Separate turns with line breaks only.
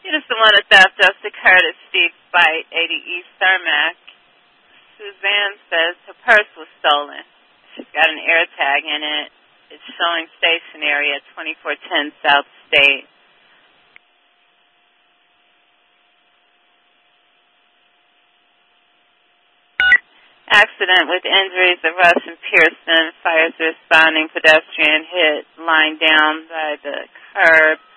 Unison 1, a theft just occurred at Steve Bite, 80 East Thermac. Suzanne says her purse was stolen. She's got an air tag in it. It's showing stationary at 2410 South State. Accident with injuries at Rush and Pearson. Fires responding, pedestrian hit, lying down by the curb.